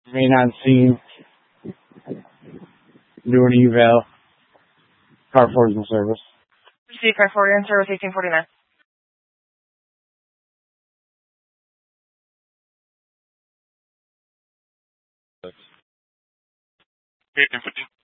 May not see do an eval. Car forwarding service. Receive car forwarding service 1849. 1850.